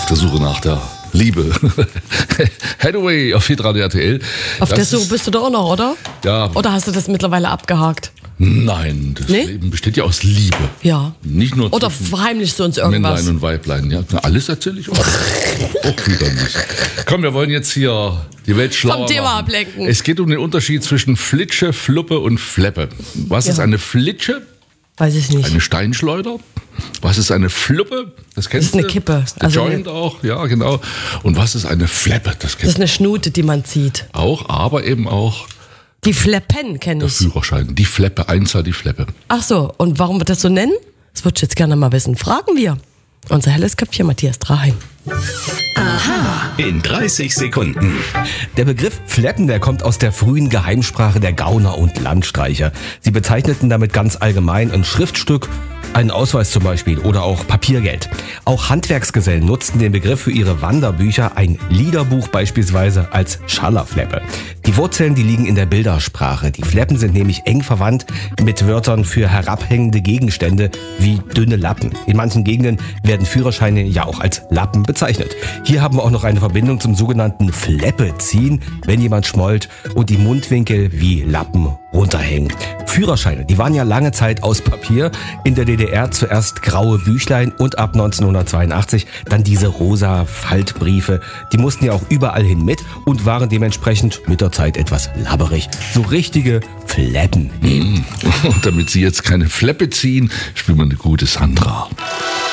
auf der Suche nach der Liebe. Hathaway auf Hitradio RTL. Auf der Suche bist du da auch noch, oder? Ja. Oder hast du das mittlerweile abgehakt? Nein, das Leben besteht ja aus Liebe. Ja. Nicht nur oder verheimlichst du uns irgendwas? Männlein und Weiblein. Ja, alles erzähle ich auch. Auch wieder nicht. Komm, wir wollen jetzt hier die Welt schlauer Vom Thema machen. ablenken. Es geht um den Unterschied zwischen Flitsche, Fluppe und Fleppe. Was ist eine Flitsche? Weiß ich nicht. Eine Steinschleuder. Was ist eine Fluppe? Das kennst du. Das ist eine Kippe. Der Joint auch, ja genau. Und was ist eine Fleppe? Das ist eine Schnute, die man zieht. Auch, aber eben auch die Fleppen kenne ich. Der Führerschein, die Fleppe, Einzahl die Fleppe. Ach so, und warum wir das so nennen? Das würde ich jetzt gerne mal wissen. Fragen wir unser helles Köpfchen Matthias Draheim. Aha. In 30 Sekunden. Der Begriff Fleppen, der kommt aus der frühen Geheimsprache der Gauner und Landstreicher. Sie bezeichneten damit ganz allgemein ein Schriftstück, einen Ausweis zum Beispiel oder auch Papiergeld. Auch Handwerksgesellen nutzten den Begriff für ihre Wanderbücher, ein Liederbuch beispielsweise, als Schallerfleppe. Die Wurzeln, die liegen in der Bildersprache. Die Fleppen sind nämlich eng verwandt mit Wörtern für herabhängende Gegenstände wie dünne Lappen. In manchen Gegenden werden Führerscheine ja auch als Lappen bezeichnet. Hier haben wir auch noch eine Verbindung zum sogenannten Fleppeziehen, wenn jemand schmollt und die Mundwinkel wie Lappen runterhängen. Führerscheine, die waren ja lange Zeit aus Papier. In der DDR zuerst graue Büchlein und ab 1982 dann diese rosa Faltbriefe. Die mussten ja auch überall hin mit und waren dementsprechend mit der Zeit etwas labberig. So richtige Fleppen. Und damit Sie jetzt keine Fleppe ziehen, spielen wir eine gute Sandra.